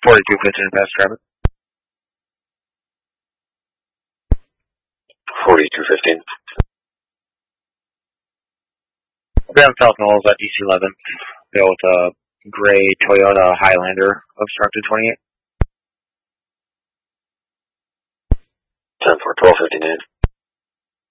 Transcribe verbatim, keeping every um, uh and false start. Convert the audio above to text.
forty-two fifteen past traffic. forty-two fifteen. We're on South Knowles at D C eleven. Go with a gray Toyota Highlander, obstructed twenty-eight. ten for twelve fifty-nine.